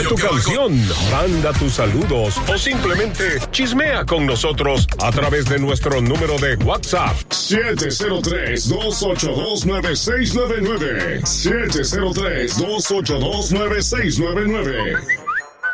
tu canción, manda tus saludos o simplemente chismea con nosotros a través de nuestro número de WhatsApp 703-282-9699. 703-282-9699.